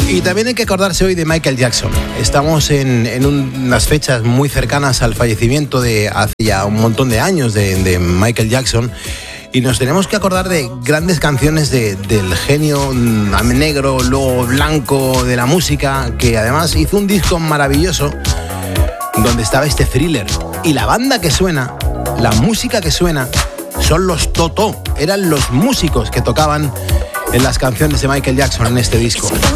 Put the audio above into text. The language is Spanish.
Y también hay que acordarse hoy de Michael Jackson. Estamos en unas fechas muy cercanas al fallecimiento de hace ya un montón de años de Michael Jackson. Y nos tenemos que acordar de grandes canciones del genio negro, luego blanco de la música, que además hizo un disco maravilloso donde estaba este Thriller. Y la banda que suena, la música que suena, son los Toto. Eran los músicos que tocaban en las canciones de Michael Jackson en este disco.